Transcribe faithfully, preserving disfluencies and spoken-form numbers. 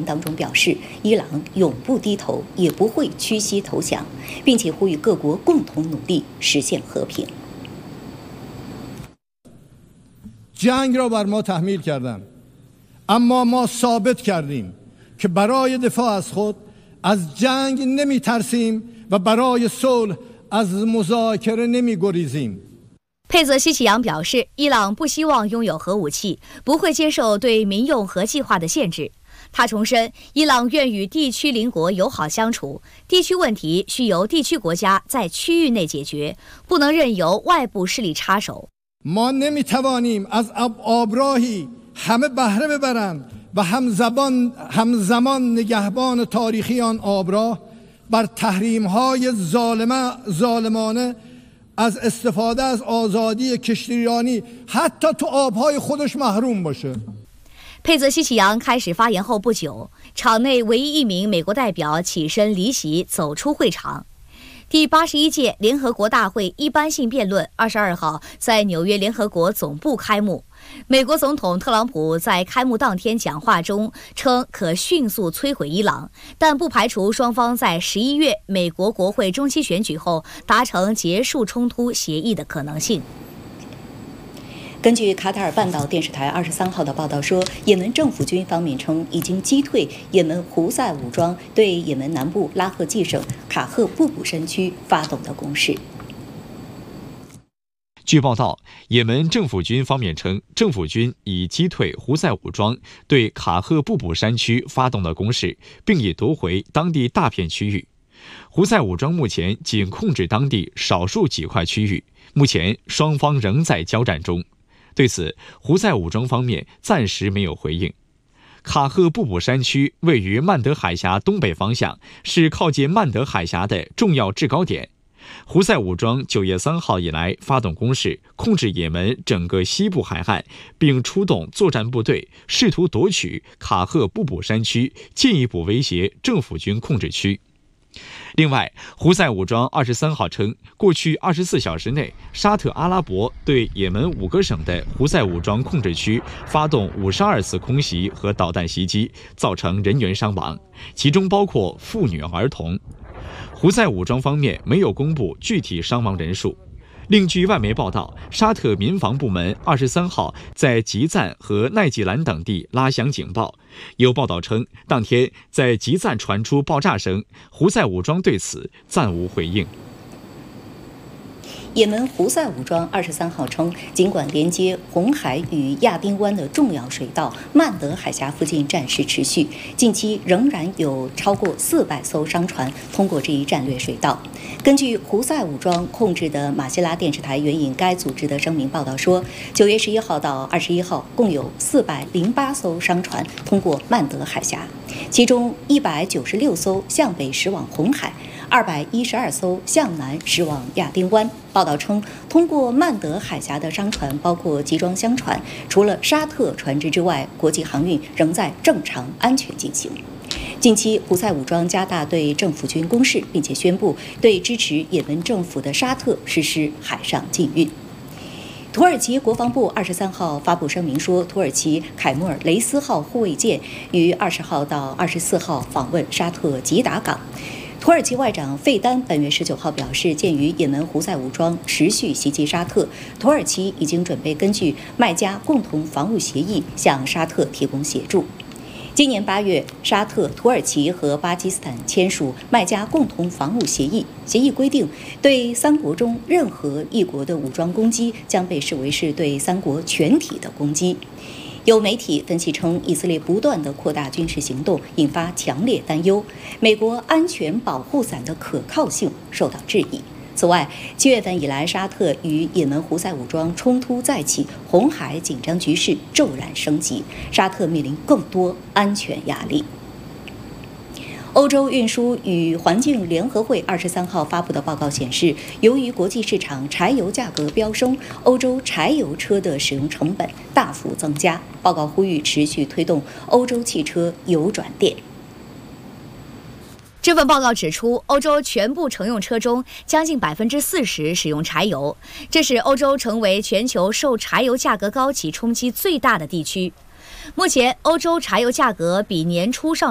言当中表示，伊朗永不低头，也不会屈膝投降，并且呼吁各国共同努力实现和平。 جنگ را بر ما تحمیل کردند اما ما ثابت کردیم که برای دفاع از خود از جنگ نمی‌ترسیم و برای صلح از مذاکره نمی‌گریزیم。 佩泽西奇扬表示，伊朗不希望拥有核武器，不会接受对民用核计划的限制。他重申，伊朗愿与地区邻国友好相处，地区问题需由地区国家在区域内解决，不能任由外部势力插手。 ما نمیتوانیم از آبراهی همه بهره ببرند و همزمان همزمان نگهبان تاریخی آن آبراه بر تحریم‌های ظالمه ظالمانه از استفاده از آزادی کشتیرانی حتی تو آب‌های خودش محروم باشه. 佩泽西奇扬开始发言后不久，场内唯一一名美国代表起身离席，走出会场。 第八十一届联合国大会一般性辩论二十二号在纽约联合国总部开幕。美国总统特朗普在开幕当天讲话中称，可迅速摧毁伊朗，但不排除双方在十一月美国国会中期选举后达成结束冲突协议的可能性。 根据卡塔尔半岛电视台二十三号的报道说，也门政府军方面称已经击退也门胡塞武装对也门南部拉赫季省卡赫布卜山区发动的攻势。 据报道，也门政府军方面称，政府军已击退胡塞武装对卡赫布卜山区发动的攻势，并已夺回当地大片区域。胡塞武装目前仅控制当地少数几块区域，目前双方仍在交战中。 对此，胡塞武装方面暂时没有回应。卡赫布卜山区位于曼德海峡东北方向，是靠近曼德海峡的重要制高点。胡塞武装九月三号以来发动攻势，控制也门整个西部海岸，并出动作战部队，试图夺取卡赫布卜山区，进一步威胁政府军控制区。 另外，胡塞武装二十三号称，过去二十四小时内，沙特阿拉伯对也门五个省的胡塞武装控制区发动五十二次空袭和导弹袭击，造成人员伤亡，其中包括妇女儿童。胡塞武装方面没有公布具体伤亡人数。 另据外媒报道，沙特民防部门二十三号在吉赞和奈吉兰等地拉响警报。有报道称，当天在吉赞传出爆炸声，胡塞武装对此暂无回应。 也门胡塞武装二十三号称，尽管连接红海与亚丁湾的重要水道曼德海峡附近战事持续，近期仍然有超过四百艘商船通过这一战略水道。根据胡塞武装控制的马希拉电视台援引该组织的声明报道说，九月十一号到二十一号，共有四百零八艘商船通过曼德海峡，其中一百九十六艘向北驶往红海。 二百一十二艘向南驶往亚丁湾。报道称，通过曼德海峡的商船包括集装箱船，除了沙特船只之外，国际航运仍在正常安全进行。近期，胡塞武装加大对政府军攻势，并且宣布对支持也门政府的沙特实施海上禁运。 土耳其国防部二十三号发布声明说，土耳其凯莫尔雷斯号护卫舰于二十号到二十四号访问沙特吉达港。 土耳其外长费丹本月十九号表示，鉴于也门胡塞武装持续袭击沙特，土耳其已经准备根据麦加共同防务协议向沙特提供协助。今年八月，沙特、土耳其和巴基斯坦签署麦加共同防务协议，协议规定，对三国中任何一国的武装攻击将被视为是对三国全体的攻击。 有媒体分析称，以色列不断地扩大军事行动，引发强烈担忧，美国安全保护伞的可靠性受到质疑。此外，七月份以来，沙特与也门胡塞武装冲突再起，红海紧张局势骤然升级，沙特面临更多安全压力。 欧洲运输与环境联合会二十三号发布的报告显示，由于国际市场柴油价格飙升，欧洲柴油车的使用成本大幅增加。报告呼吁持续推动欧洲汽车油转电。 这份报告指出，欧洲全部乘用车中将近百分之四十使用柴油，这使欧洲成为全球受柴油价格高企冲击最大的地区。目前，欧洲柴油价格比年初上